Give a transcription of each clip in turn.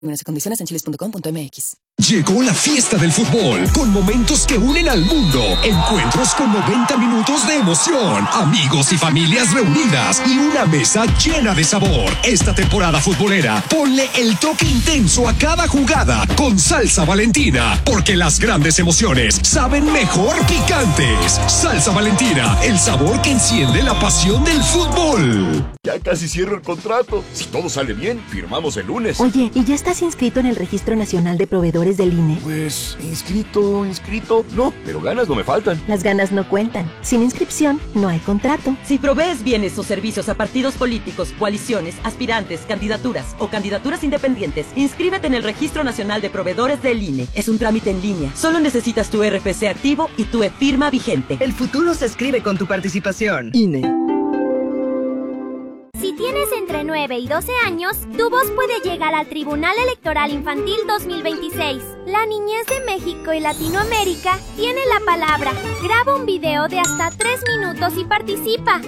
Condiciones en chilis.com.mx. Llegó la fiesta del fútbol, con momentos que unen al mundo, encuentros con 90 minutos de emoción, amigos y familias reunidas y una mesa llena de sabor. Esta temporada futbolera, ponle el toque intenso a cada jugada con Salsa Valentina, porque las grandes emociones saben mejor picantes. Salsa Valentina, el sabor que enciende la pasión del fútbol. Ya casi cierro el contrato. Si todo sale bien, firmamos el lunes. Oye, ¿y ya estás inscrito en el Registro Nacional de Proveedores del INE? Pues, inscrito. No, pero ganas no me faltan. Las ganas no cuentan. Sin inscripción, no hay contrato. Si provees bienes o servicios a partidos políticos, coaliciones, aspirantes, candidaturas o candidaturas independientes, inscríbete en el Registro Nacional de Proveedores del INE. Es un trámite en línea. Solo necesitas tu RFC activo y tu e-firma vigente. El futuro se escribe con tu participación. INE. Si tienes entre 9 y 12 años, tu voz puede llegar al Tribunal Electoral Infantil 2026. La niñez de México y Latinoamérica tiene la palabra. Graba un video de hasta 3 minutos y participa.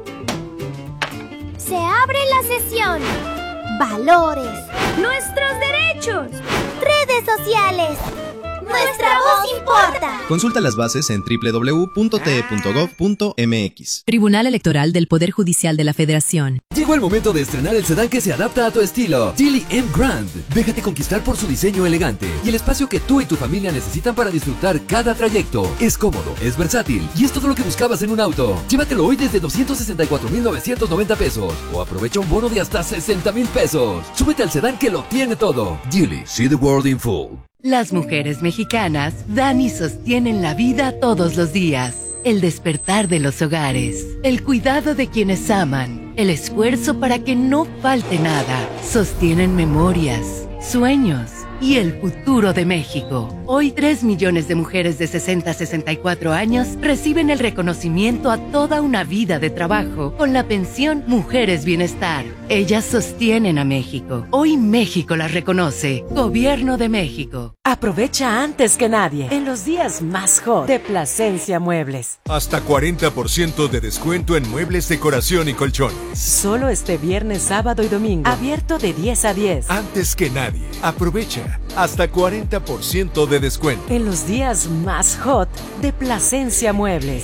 Se abre la sesión. Valores. Nuestros derechos. Redes sociales. Nuestra voz importa. Consulta las bases en www.te.gov.mx. Tribunal Electoral del Poder Judicial de la Federación. Llegó el momento de estrenar el sedán que se adapta a tu estilo. Geely M Grand. Déjate conquistar por su diseño elegante y el espacio que tú y tu familia necesitan para disfrutar cada trayecto. Es cómodo, es versátil y es todo lo que buscabas en un auto. Llévatelo hoy desde 264,990 pesos o aprovecha un bono de hasta 60,000 pesos. Súbete al sedán que lo tiene todo. Geely, see the world in full. Las mujeres mexicanas dan y sostienen la vida todos los días. El despertar de los hogares, el cuidado de quienes aman, el esfuerzo para que no falte nada. Sostienen memorias, sueños y el futuro de México. Hoy 3 millones de mujeres de 60 a 64 años reciben el reconocimiento a toda una vida de trabajo con la pensión Mujeres Bienestar. Ellas sostienen a México. Hoy México las reconoce. Gobierno de México. Aprovecha antes que nadie en los días más hot de Plasencia Muebles. Hasta 40% de descuento en muebles, decoración y colchones. Solo este viernes, sábado y domingo. Abierto de 10 a 10. Antes que nadie. Aprovecha. Hasta 40% de descuento. En los días más hot de Plasencia Muebles.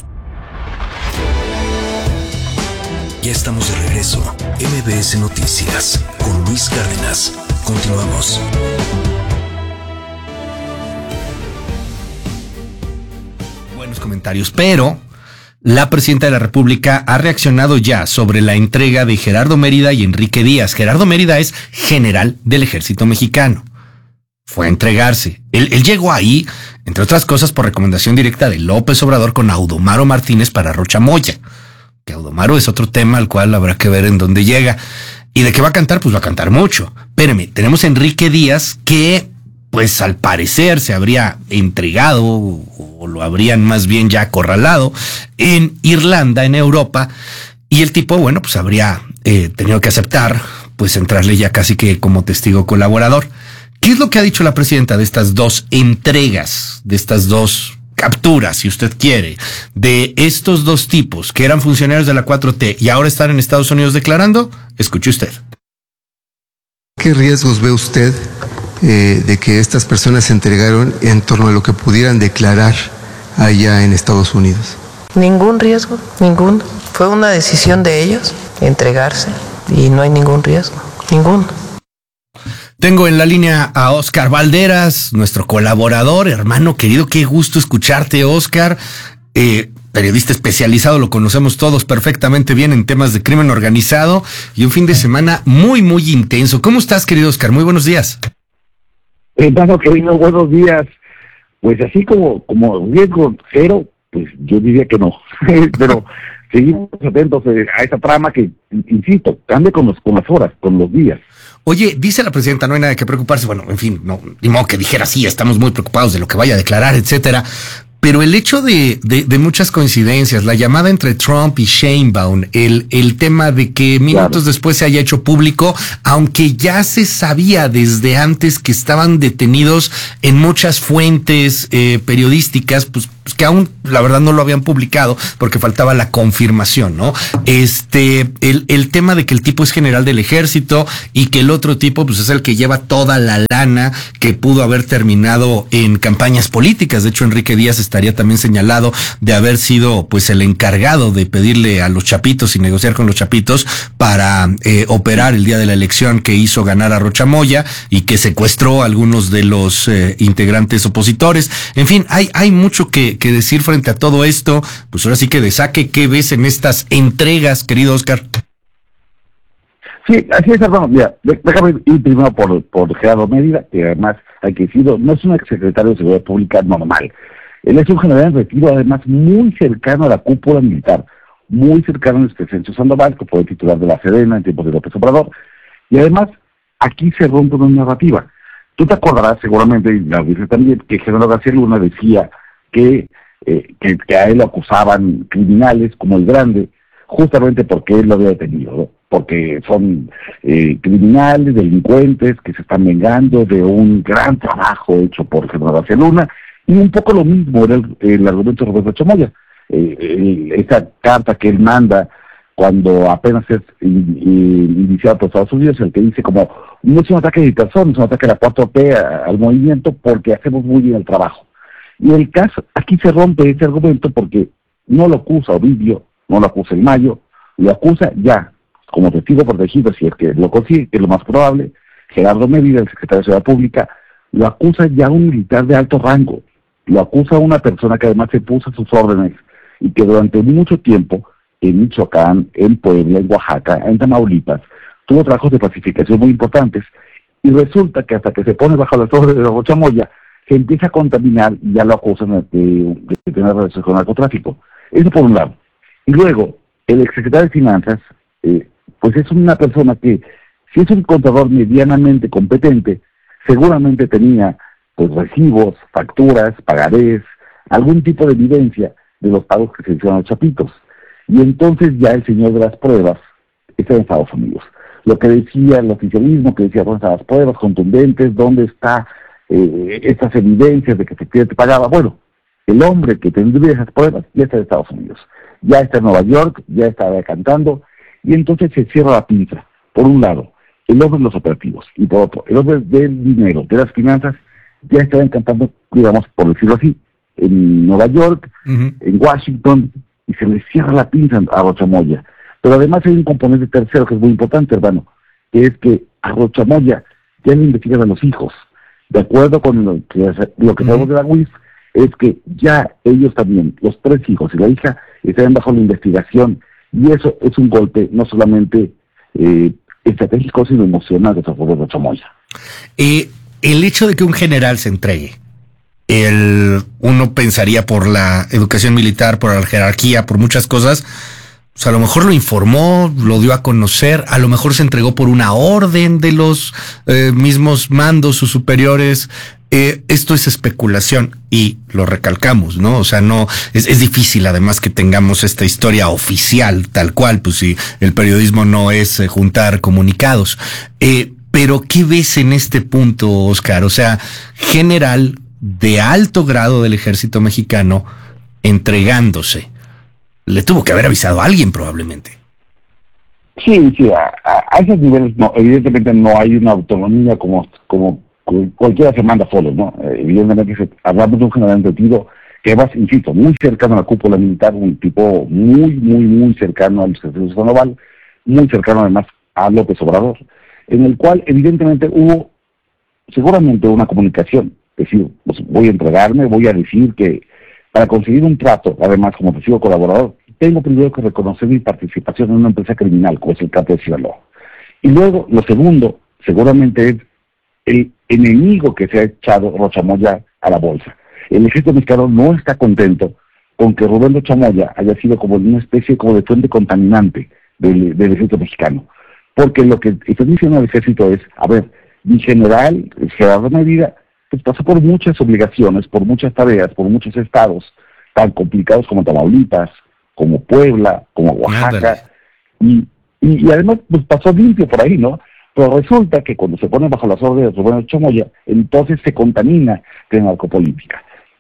Ya estamos de regreso. MBS Noticias con Luis Cárdenas. Continuamos. Buenos comentarios, pero la presidenta de la República ha reaccionado ya sobre la entrega de Gerardo Mérida y Enrique Díaz. Gerardo Mérida es general del Ejército Mexicano. Fue a entregarse. Él llegó ahí, entre otras cosas, por recomendación directa de López Obrador con Audomaro Martínez para Rocha Moya. Que Audomaro es otro tema al cual habrá que ver en dónde llega. ¿Y de qué va a cantar? Pues va a cantar mucho. Espérame, tenemos a Enrique Díaz que, pues al parecer, se habría entregado, o lo habrían más bien ya acorralado, en Irlanda, en Europa, y el tipo, bueno, pues habría tenido que aceptar, pues entrarle ya casi que como testigo colaborador. ¿Qué es lo que ha dicho la presidenta de estas dos entregas, de estas dos capturas, si usted quiere, de estos dos tipos que eran funcionarios de la 4T y ahora están en Estados Unidos declarando? Escuche usted. ¿Qué riesgos ve usted de que estas personas se entregaron en torno a lo que pudieran declarar allá en Estados Unidos? Ningún riesgo, ninguno. Fue una decisión de ellos entregarse y no hay ningún riesgo, ninguno. Tengo en la línea a Óscar Valderas, nuestro colaborador, hermano querido. Qué gusto escucharte, Óscar. Periodista especializado, lo conocemos todos perfectamente bien en temas de crimen organizado y un fin de semana muy, muy intenso. ¿Cómo estás, querido Óscar? Muy buenos días. Hermano querido, buenos días. Pues así como riesgo cero, pues yo diría que no. Pero seguimos atentos a esa trama que, insisto, cambia con las horas, con los días. Oye, dice la presidenta, no hay nada que preocuparse. Bueno, en fin, no, ni modo que dijera sí, estamos muy preocupados de lo que vaya a declarar, etcétera. Pero el hecho de muchas coincidencias, la llamada entre Trump y Sheinbaum, el tema de que minutos después se haya hecho público, aunque ya se sabía desde antes que estaban detenidos en muchas fuentes periodísticas, pues pues, que aún la verdad no lo habían publicado porque faltaba la confirmación, ¿no? El tema de que el tipo es general del ejército y que el otro tipo pues es el que lleva toda la lana que pudo haber terminado en campañas políticas. De hecho, Enrique Díaz estaría también señalado de haber sido pues el encargado de pedirle a los chapitos y negociar con los chapitos para operar el día de la elección que hizo ganar a Rocha Moya y que secuestró a algunos de los integrantes opositores. En fin, hay mucho que decir frente a todo esto. Pues ahora sí que de saque, ¿qué ves en estas entregas, querido Oscar? Sí, así es, hermano. Mira, déjame ir primero por Gerardo Mérida, que además, hay que decirlo, no es un exsecretario de Seguridad Pública normal. Él es un general en retiro, además muy cercano a la cúpula militar, muy cercano a Crescencio Sandoval, que fue el titular de la Sedena en tiempos de López Obrador. Y además, aquí se rompe una narrativa. Tú te acordarás seguramente, y la dice también, que Genaro García Luna decía que a él lo acusaban criminales como el Grande, justamente porque él lo había detenido, ¿no? Porque son criminales, delincuentes que se están vengando de un gran trabajo hecho por Genaro García Luna, y un poco lo mismo era el argumento de Roberto Chamoya. Esa carta que él manda cuando apenas es iniciado por Estados Unidos, el que dice como, no es un ataque de personas, es un ataque a la 4P, al movimiento, porque hacemos muy bien el trabajo. Y el caso, aquí se rompe ese argumento porque no lo acusa Ovidio, no lo acusa el Mayo, lo acusa ya, como testigo protegido, si es que lo consigue, que es lo más probable, Gerardo Mérida, el secretario de Seguridad Pública, lo acusa ya un militar de alto rango, lo acusa una persona que además se puso a sus órdenes y que durante mucho tiempo, en Michoacán, en Puebla, en Oaxaca, en Tamaulipas, tuvo trabajos de pacificación muy importantes, y resulta que hasta que se pone bajo las órdenes de Rocha Moya, se empieza a contaminar y ya lo acusan de tener relaciones con el narcotráfico. Eso por un lado. Y luego, el exsecretario de Finanzas, pues es una persona que, si es un contador medianamente competente, seguramente tenía pues recibos, facturas, pagarés, algún tipo de evidencia de los pagos que se hicieron a los chapitos. Y entonces ya el señor de las pruebas está en Estados Unidos. Lo que decía el oficialismo, que decía, ¿dónde están las pruebas contundentes? ¿Dónde están estas evidencias de que efectivamente pagaba? Bueno, el hombre que tendría esas pruebas ya está en Estados Unidos. Ya está en Nueva York, ya está cantando, y entonces se cierra la pinza. Por un lado, el hombre de los operativos, y por otro, el hombre del dinero, de las finanzas, ya está cantando, digamos, por decirlo así, en Nueva York, en Washington, y se le cierra la pinza a Rocha Moya. Pero además hay un componente tercero que es muy importante, hermano, que es que a Rocha Moya ya le investigan a los hijos. De acuerdo con lo que sabemos de la UIF, es que ya ellos también, los 3 hijos y la hija, están bajo la investigación, y eso es un golpe no solamente estratégico, sino emocional de Rocha Moya. El hecho de que un general se entregue, uno pensaría por la educación militar, por la jerarquía, por muchas cosas, pues a lo mejor lo informó, lo dio a conocer, a lo mejor se entregó por una orden de los mismos mandos, sus superiores. Esto es especulación y lo recalcamos, ¿no? O sea, no es difícil además que tengamos esta historia oficial tal cual, pues si el periodismo no es juntar comunicados. Pero ¿qué ves en este punto, Oscar? O sea, general de alto grado del ejército mexicano entregándose. Le tuvo que haber avisado a alguien probablemente. Sí, a esos niveles no, evidentemente no hay una autonomía como cualquiera se manda solo, ¿no? Evidentemente hablamos de un general de retiro que además, insisto, muy cercano a la cúpula militar, un tipo muy cercano al secretario Sandoval, muy cercano además a López Obrador, en el cual evidentemente hubo seguramente una comunicación, es decir, pues voy a entregarme, voy a decir que para conseguir un trato, además como testigo colaborador, tengo primero que reconocer mi participación en una empresa criminal, como es el cártel de Sinaloa. Y luego, lo segundo, seguramente es el enemigo que se ha echado Rocha Moya a la bolsa. El ejército mexicano no está contento con que Rubén Rocha Moya haya sido como una especie como de fuente contaminante del ejército mexicano. Porque lo que está diciendo el ejército es, a ver, mi general, Gerardo Mérida, pues pasó por muchas obligaciones, por muchas tareas, por muchos estados tan complicados como Tamaulipas, como Puebla, como Oaxaca, y además pues pasó limpio por ahí, ¿no? Pero resulta que cuando se pone bajo las órdenes de Rubén Rocha Moya, entonces se contamina de narcopolítica.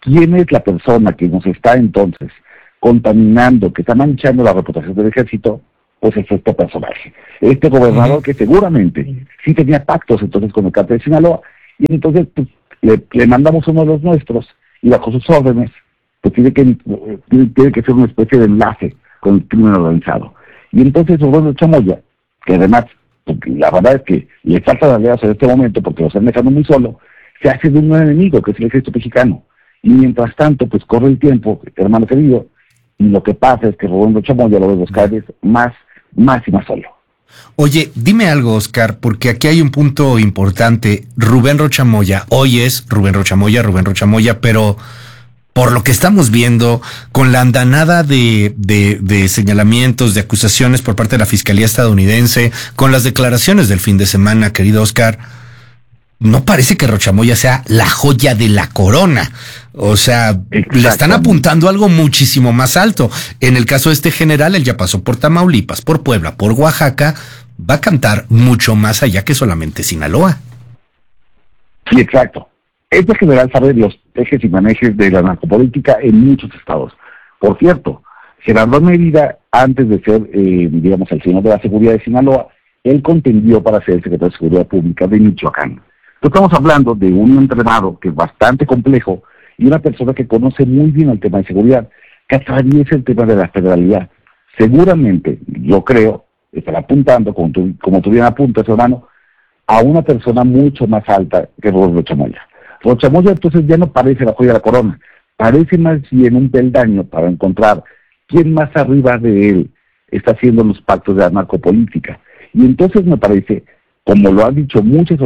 quién es la persona que nos está entonces contaminando, que está manchando la reputación del ejército, pues es este personaje. Este gobernador que seguramente sí tenía pactos entonces con el cártel de Sinaloa, y entonces pues, le mandamos uno de los nuestros, y bajo sus órdenes, pues tiene que ser una especie de enlace con el crimen organizado. Y entonces Rubén Chamoya, que además, porque la verdad es que le falta la alianza en este momento, porque lo están dejando muy solo, se hace de un enemigo, que es el ejército mexicano. Y mientras tanto, pues corre el tiempo, hermano querido, y lo que pasa es que Rubén Chamoya lo vemos cada vez más y más solo. Oye, dime algo, Oscar, porque aquí hay un punto importante. Rubén Rochamoya, hoy es Rubén Rochamoya, pero por lo que estamos viendo, con la andanada de señalamientos, de acusaciones por parte de la Fiscalía estadounidense, con las declaraciones del fin de semana, querido Oscar, no parece que Rochamoya sea la joya de la corona. O sea, le están apuntando algo muchísimo más alto. En el caso de este general, él ya pasó por Tamaulipas, por Puebla, por Oaxaca, va a cantar mucho más allá que solamente Sinaloa. Sí, exacto. Este general sabe los ejes y manejes de la narcopolítica en muchos estados. Por cierto, Gerardo Mérida, antes de ser, digamos, el señor de la seguridad de Sinaloa, él contendió para ser el secretario de Seguridad Pública de Michoacán. Entonces estamos hablando de un entrenado que es bastante complejo y una persona que conoce muy bien el tema de seguridad, que atraviesa el tema de la federalidad. Seguramente, yo creo, estará apuntando, como tú bien apuntas, hermano, a una persona mucho más alta que Rochamoya. Rochamoya entonces ya no parece la joya de la corona, parece más bien un peldaño para encontrar quién más arriba de él está haciendo los pactos de la narcopolítica. Y entonces me parece, como lo han dicho muchos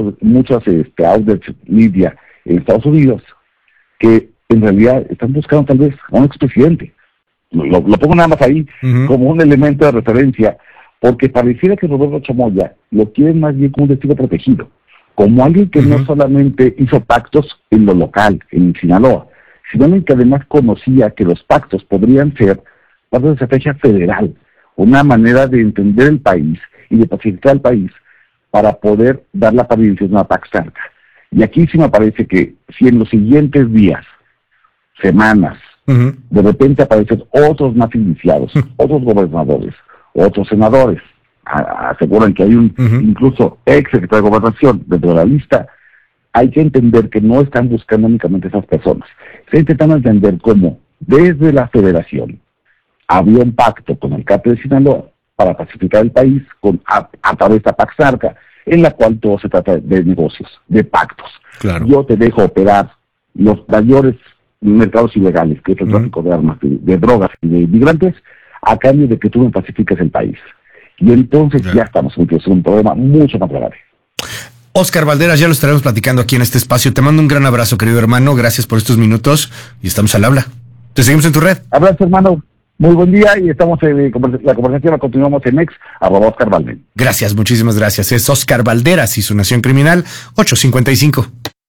outlets media en Estados Unidos, que en realidad están buscando tal vez a un expresidente. Lo pongo nada más ahí como un elemento de referencia, porque pareciera que Roberto Chamoya lo quieren más bien como un testigo protegido, como alguien que no solamente hizo pactos en lo local, en Sinaloa, sino alguien que además conocía que los pactos podrían ser parte de estrategia federal, una manera de entender el país y de pacificar el país para poder dar la apariencia de una Paxarca. Y aquí sí me parece que si en los siguientes días, semanas, de repente aparecen otros más iniciados, otros gobernadores, otros senadores, aseguran que hay incluso ex secretario de Gobernación dentro de la lista, hay que entender que no están buscando únicamente esas personas. Se intentan entender cómo desde la federación había un pacto con el cártel de Sinaloa para pacificar el país a través de esta Paxarca, en la cual todo se trata de negocios, de pactos. Claro. Yo te dejo operar los mayores mercados ilegales, que es el tráfico de armas, de drogas y de inmigrantes, a cambio de que tú me pacifiques el país. Y entonces ya estamos en un problema mucho más grave. Oscar Valderas, ya lo estaremos platicando aquí en este espacio. Te mando un gran abrazo, querido hermano. Gracias por estos minutos y estamos al habla. Te seguimos en tu red. Abrazo, hermano. Muy buen día y estamos en la conversación la continuamos en @Oscar Valderas. Gracias, muchísimas gracias. Es Oscar Valderas y su Nación Criminal 855.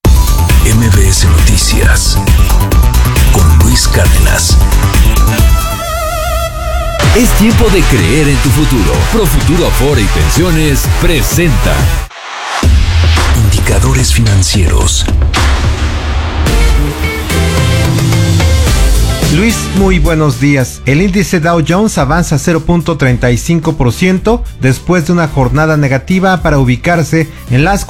MBS Noticias con Luis Cárdenas. Es tiempo de creer en tu futuro. Profuturo Afore y Pensiones presenta Indicadores financieros. Luis, muy buenos días. El índice Dow Jones avanza 0.35% después de una jornada negativa para ubicarse en las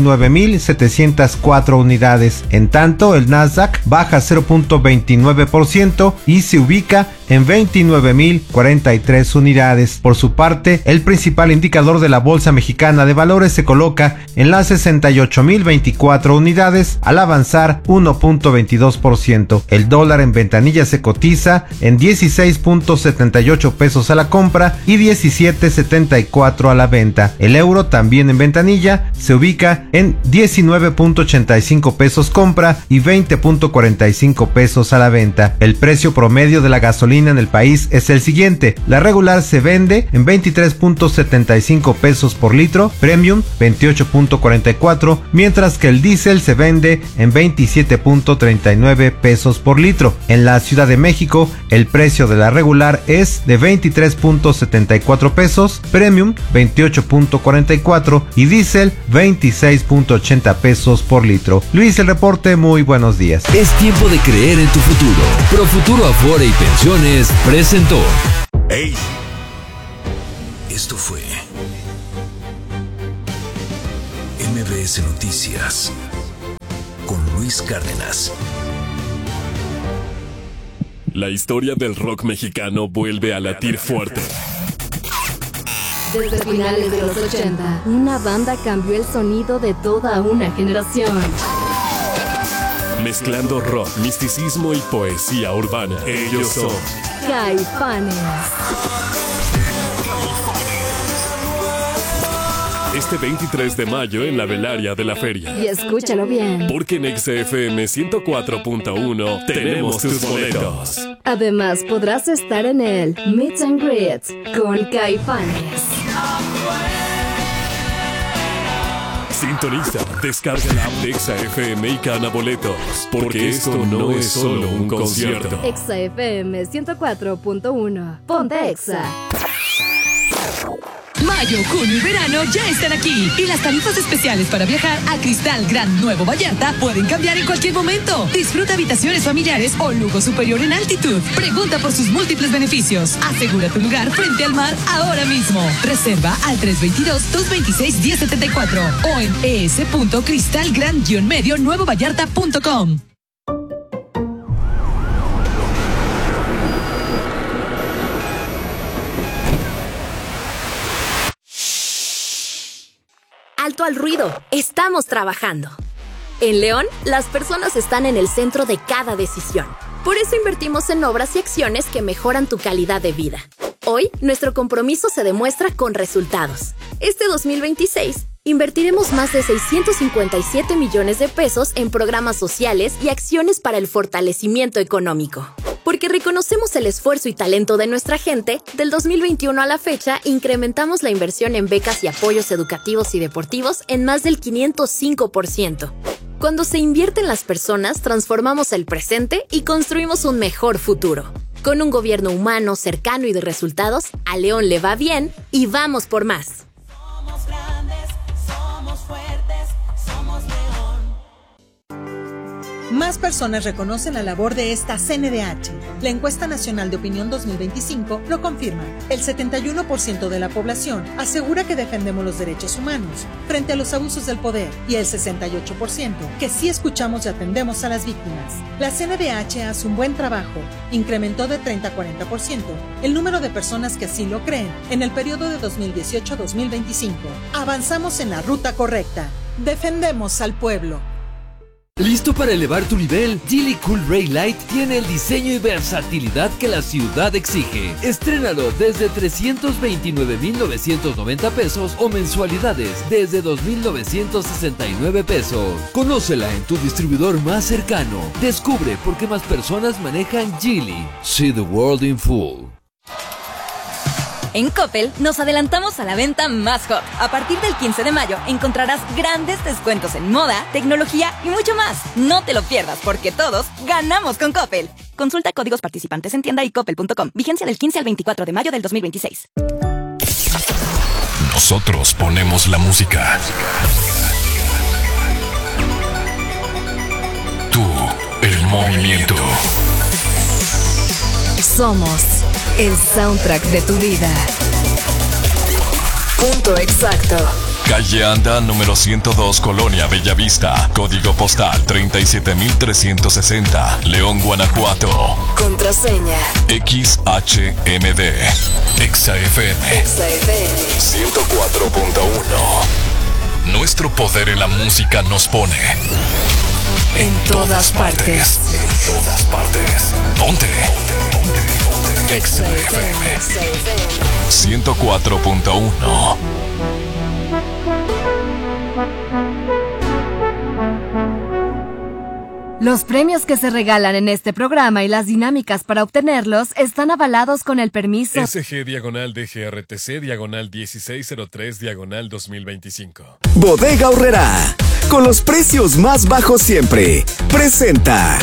49.704 unidades. En tanto, el Nasdaq baja 0.29% y se ubica en 29.043 unidades. Por su parte, el principal indicador de la Bolsa Mexicana de Valores se coloca en las 68.024 unidades al avanzar 1.22%. El dólar en ventanilla se cotiza en 16.78 pesos a la compra y 17.74 a la venta. El euro, también en ventanilla, se ubica en 19.85 pesos compra y 20.45 pesos a la venta. El precio promedio de la gasolina gasolina en el país es el siguiente. La regular se vende en 23.75 pesos por litro, premium 28.44, mientras que el diésel se vende en 27.39 pesos por litro. En la Ciudad de México, el precio de la regular es de 23.74 pesos, premium 28.44 y diésel 26.80 pesos por litro. Luis, el reporte, muy buenos días. Es tiempo de creer en tu futuro. Profuturo Afore y Pensiones presentó. ¡Ey! Esto fue MBS Noticias con Luis Cárdenas. La historia del rock mexicano vuelve a latir fuerte. Desde finales de los 80, una banda cambió el sonido de toda una generación. Mezclando rock, misticismo y poesía urbana. Ellos son Caifanes. Este 23 de mayo en la velaria de la feria. Y escúchalo bien. Porque en XFM 104.1 tenemos tus boletos. Además, podrás estar en el Meet and Greet con Caifanes. Sintoniza, descarga la app de XFM y gana boletos. Porque esto no es solo un concierto. XFM 104.1. Ponte Exa. Mayo, junio y verano ya están aquí y las tarifas especiales para viajar a Cristal Gran Nuevo Vallarta pueden cambiar en cualquier momento. Disfruta habitaciones familiares o lujo superior en altitud. Pregunta por sus múltiples beneficios. Asegura tu lugar frente al mar ahora mismo. Reserva al 322-226-1074 o en es.cristalgran-nuevovallarta.com. Alto al ruido, estamos trabajando. En León, las personas están en el centro de cada decisión. Por eso invertimos en obras y acciones que mejoran tu calidad de vida. Hoy, nuestro compromiso se demuestra con resultados. Este 2026, invertiremos más de 657 millones de pesos en programas sociales y acciones para el fortalecimiento económico. Porque reconocemos el esfuerzo y talento de nuestra gente, del 2021 a la fecha incrementamos la inversión en becas y apoyos educativos y deportivos en más del 505%. Cuando se invierte en las personas, transformamos el presente y construimos un mejor futuro. Con un gobierno humano, cercano y de resultados, a León le va bien y vamos por más. Somos grandes, somos fuertes, somos León. Más personas reconocen la labor de esta CNDH. La Encuesta Nacional de Opinión 2025 lo confirma. El 71% de la población asegura que defendemos los derechos humanos frente a los abusos del poder y el 68% que sí escuchamos y atendemos a las víctimas. La CNDH hace un buen trabajo. Incrementó de 30 a 40% el número de personas que así lo creen en el periodo de 2018 a 2025. Avanzamos en la ruta correcta. Defendemos al pueblo. ¿Listo para elevar tu nivel? Geely Cool Ray Light tiene el diseño y versatilidad que la ciudad exige. Estrénalo desde 329,990 pesos o mensualidades desde 2,969 pesos. Conócela en tu distribuidor más cercano. Descubre por qué más personas manejan Geely. See the world in full. En Coppel nos adelantamos a la venta más hot. A partir del 15 de mayo encontrarás grandes descuentos en moda, tecnología y mucho más. No te lo pierdas porque todos ganamos con Coppel. Consulta códigos participantes en tienda y coppel.com. Vigencia del 15 al 24 de mayo del 2026. Nosotros ponemos la música. Tú, el movimiento. Somos el soundtrack de tu vida. Punto exacto. Calle Anda, número 102, Colonia Bellavista. Código postal 37,360. León, Guanajuato. Contraseña XHMD. XFM 104.1. Nuestro poder en la música nos pone en todas partes. En todas partes. Ponte. XFM 104.1. Los premios que se regalan en este programa y las dinámicas para obtenerlos están avalados con el permiso SG/DGRTC/1603/2025. Bodega Aurrerá, con los precios más bajos siempre, presenta.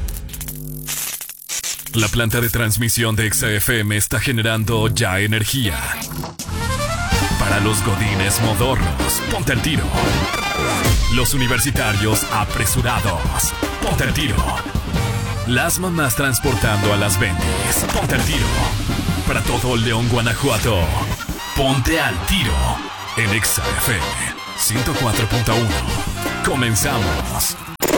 La planta de transmisión de Exa FM está generando ya energía. Para los godines modorros, ponte al tiro. Los universitarios apresurados, ponte al tiro. Las mamás transportando a las bendis, ponte al tiro. Para todo León, Guanajuato, ponte al tiro. En Exa FM 104.1. Comenzamos.